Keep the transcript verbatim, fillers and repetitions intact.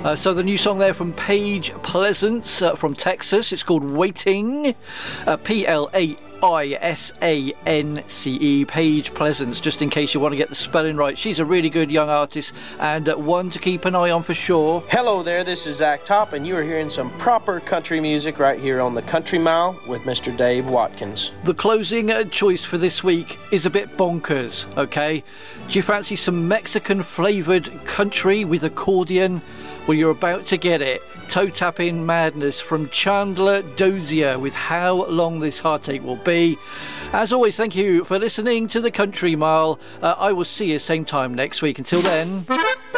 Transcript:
Uh, so the new song there from Paige Pleasance uh, from Texas. It's called Waiting. Uh, P L A I S A N C E, Paige Pleasance, just in case you want to get the spelling right. She's a really good young artist and uh, one to keep an eye on for sure. Hello there, this is Zach Top, and you are hearing some proper country music right here on the Country Mile with Mister Dave Watkins. The closing uh, choice for this week is a bit bonkers, okay? Do you fancy some Mexican flavoured country with accordion? Well, you're about to get it. Toe-tapping madness from Chandler Dozier with How Long This Heartache Will Be. As always, thank you for listening to the Country Mile. Uh, I will see you same time next week. Until then...